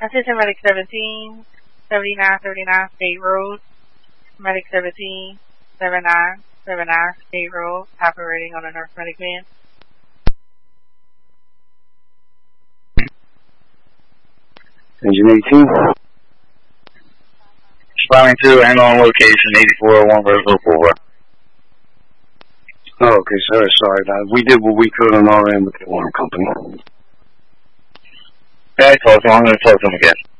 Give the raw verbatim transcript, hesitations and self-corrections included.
Assistant Medic seventeen, seventy-nine thirty-nine State Road. Medic seventeen, seventy-nine seventy-nine State Road, operating on a nurse medic van. Engine eighteen. Responding to and on location, eighty-four oh one Roosevelt Boulevard. Oh, okay, sorry, sorry. Uh, we did what we could on our end with the alarm company. Okay, talk to him. I'm going to talk to him again.